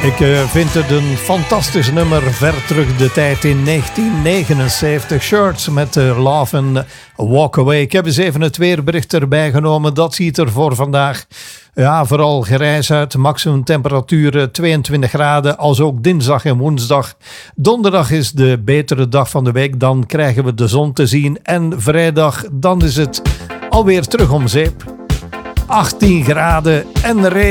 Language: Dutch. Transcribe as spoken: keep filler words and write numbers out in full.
Ik uh, vind het een fantastisch nummer, ver terug de tijd in negentien negenenzeventig. Shirts met uh, Love and Walk Away. Ik heb eens even het weerbericht erbij genomen. Dat ziet er voor vandaag ja, vooral grijs uit. Maximum temperatuur tweeëntwintig graden, als ook dinsdag en woensdag. Donderdag is de betere dag van de week. Dan krijgen we de zon te zien. En vrijdag, dan is het alweer terug om zeep. achttien graden en regen.